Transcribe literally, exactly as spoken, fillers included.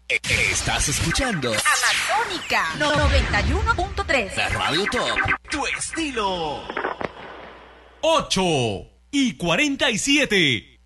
Estás escuchando Amazónica noventa y uno punto tres. La Radio Top, tu estilo. ocho y cuarenta y siete.